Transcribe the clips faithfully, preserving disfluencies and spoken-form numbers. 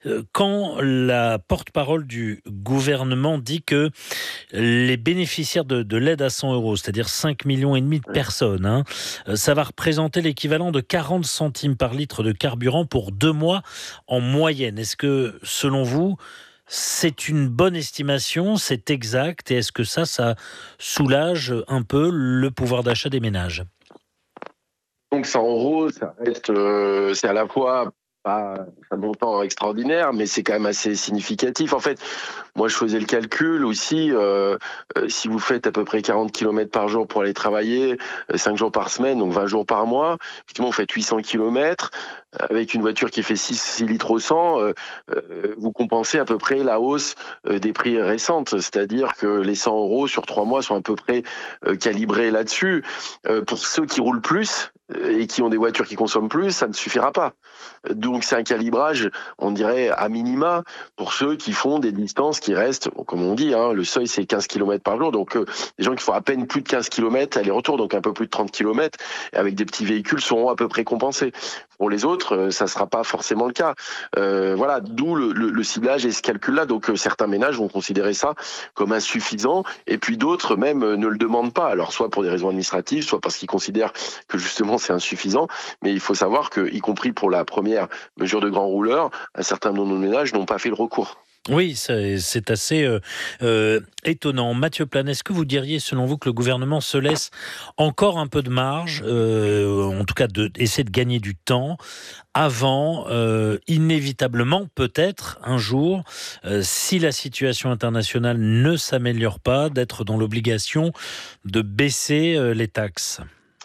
Euh, Quand la porte-parole du gouvernement dit que les bénéficiaires de, de l'aide à cent euros, c'est-à-dire cinq millions et demi de Oui. personnes, hein, euh, ça va représenter l'équivalent de quarante centimes par litre de carburant pour deux mois en moyenne. Est-ce que, selon vous, c'est une bonne estimation, c'est exact, et est-ce que ça, ça soulage un peu le pouvoir d'achat des ménages ? Donc cent euros, ça reste, euh, c'est à la fois pas un montant extraordinaire, mais c'est quand même assez significatif. En fait, moi, je faisais le calcul aussi. Euh, euh, si vous faites à peu près quarante kilomètres par jour pour aller travailler, euh, cinq jours par semaine, donc vingt jours par mois, effectivement, vous faites huit cents kilomètres avec une voiture qui fait six litres au cent. Euh, euh, vous compensez à peu près la hausse euh, des prix récentes. C'est-à-dire que les cent euros sur trois mois sont à peu près euh, calibrés là-dessus. Euh, pour ceux qui roulent plus euh, et qui ont des voitures qui consomment plus, ça ne suffira pas. Donc c'est un calibrage, on dirait à minima, pour ceux qui font des distances qui restent, comme on dit, hein, le seuil c'est quinze kilomètres par jour, donc euh, les gens qui font à peine plus de quinze kilomètres aller-retour, donc un peu plus de trente kilomètres, avec des petits véhicules seront à peu près compensés. Pour les autres, euh, ça ne sera pas forcément le cas. Euh, voilà, d'où le, le, le ciblage et ce calcul-là. Donc euh, certains ménages vont considérer ça comme insuffisant, et puis d'autres même euh, ne le demandent pas. Alors soit pour des raisons administratives, soit parce qu'ils considèrent que justement c'est insuffisant, mais il faut savoir que, y compris pour la première mesure de grand rouleur, un certain nombre de ménages n'ont pas fait le recours. Oui, c'est, c'est assez euh, euh, étonnant. Mathieu Plane, est-ce que vous diriez, selon vous, que le gouvernement se laisse encore un peu de marge, euh, en tout cas de, essayer de gagner du temps, avant, euh, inévitablement, peut-être, un jour, euh, si la situation internationale ne s'améliore pas, d'être dans l'obligation de baisser euh, les taxes ?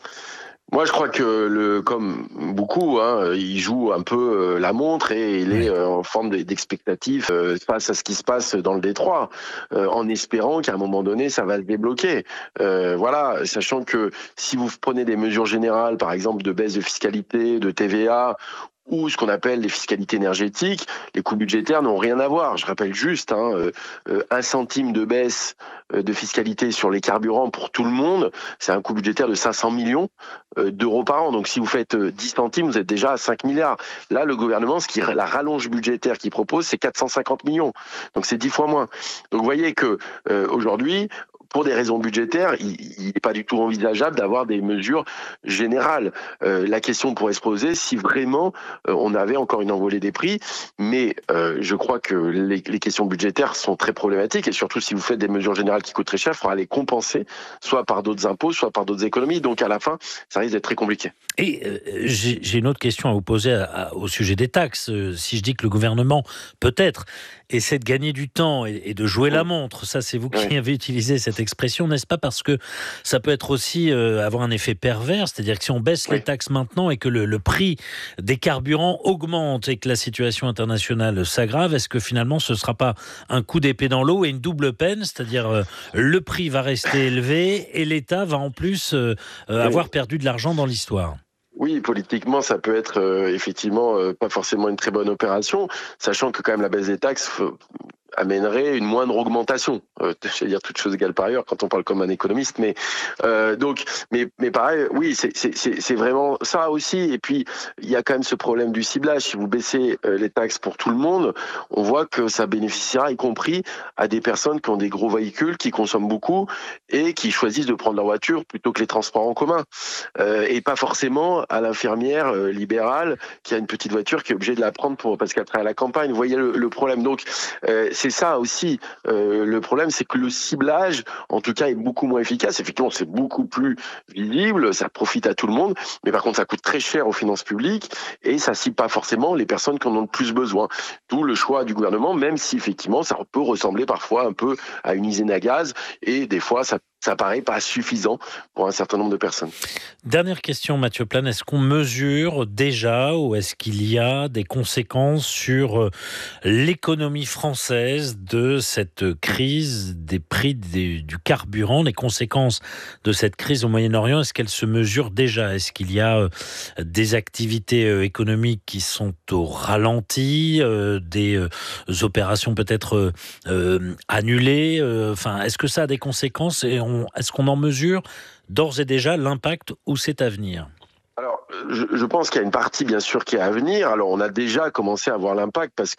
Moi, je crois que, le, comme beaucoup, hein, il joue un peu euh, la montre et il est Oui. euh, en forme d'expectatif euh, face à ce qui se passe dans le détroit, euh, en espérant qu'à un moment donné, ça va se débloquer. Euh, voilà, sachant que si vous prenez des mesures générales, par exemple de baisse de fiscalité, de T V A, ou ce qu'on appelle les fiscalités énergétiques, les coûts budgétaires n'ont rien à voir. Je rappelle juste, hein, euh, euh, un centime de baisse euh, de fiscalité sur les carburants pour tout le monde, c'est un coût budgétaire de cinq cents millions euh, d'euros par an. Donc si vous faites euh, dix centimes, vous êtes déjà à cinq milliards. Là, le gouvernement, ce qui, la rallonge budgétaire qu'il propose, c'est quatre cent cinquante millions. Donc c'est dix fois moins. Donc vous voyez que euh, aujourd'hui, pour des raisons budgétaires, il n'est pas du tout envisageable d'avoir des mesures générales. Euh, la question pourrait se poser si vraiment euh, on avait encore une envolée des prix, mais euh, je crois que les, les questions budgétaires sont très problématiques, et surtout si vous faites des mesures générales qui coûtent très cher, il faudra les compenser, soit par d'autres impôts, soit par d'autres économies. Donc à la fin, ça risque d'être très compliqué. Et euh, j'ai, j'ai une autre question à vous poser à- à- au sujet des taxes. Euh, si je dis que le gouvernement, peut-être, essaie de gagner du temps et, et de jouer la Mmh. montre, ça c'est vous Oui. qui avez utilisé cette expression, n'est-ce pas ? Parce que ça peut être aussi euh, avoir un effet pervers, c'est-à-dire que si on baisse Oui. les taxes maintenant et que le, le prix des carburants augmente et que la situation internationale s'aggrave, est-ce que finalement ce ne sera pas un coup d'épée dans l'eau et une double peine, c'est-à-dire euh, le prix va rester élevé et l'État va en plus euh, euh, Oui. avoir perdu de l'argent dans l'histoire ? Oui, politiquement, ça peut être euh, effectivement euh, pas forcément une très bonne opération, sachant que quand même la baisse des taxes f- amènerait une moindre augmentation. Euh, je vais dire toutes choses égales par ailleurs quand on parle comme un économiste, mais euh, donc, mais mais pareil, oui, c'est c'est c'est c'est vraiment ça aussi. Et puis il y a quand même ce problème du ciblage. Si vous baissez euh, les taxes pour tout le monde, on voit que ça bénéficiera, y compris à des personnes qui ont des gros véhicules, qui consomment beaucoup et qui choisissent de prendre leur voiture plutôt que les transports en commun. Euh, et pas forcément à l'infirmière euh, libérale qui a une petite voiture qui est obligée de la prendre pour parce qu'elle travaille à la campagne. Vous voyez le, le problème. Donc euh, c'est ça aussi euh, le problème, c'est que le ciblage, en tout cas, est beaucoup moins efficace. Effectivement, c'est beaucoup plus visible, ça profite à tout le monde, mais par contre, ça coûte très cher aux finances publiques et ça cible pas forcément les personnes qui en ont le plus besoin. D'où le choix du gouvernement, même si effectivement, ça peut ressembler parfois un peu à une usine à gaz et des fois, ça ça paraît pas suffisant pour un certain nombre de personnes. Dernière question, Mathieu Plane. Est-ce qu'on mesure déjà ou est-ce qu'il y a des conséquences sur euh, l'économie française de cette crise des prix des- du carburant, les conséquences de cette crise au Moyen-Orient? Est-ce qu'elles se mesurent déjà? Est-ce qu'il y a euh, des activités euh, économiques qui sont au ralenti, euh, des euh, opérations peut-être euh, euh, annulées? euh, Enfin, est-ce que ça a des conséquences et on, est-ce qu'on en mesure d'ores et déjà l'impact ou c'est à venir? Alors, je, je pense qu'il y a une partie, bien sûr, qui est à venir. Alors, on a déjà commencé à voir l'impact parce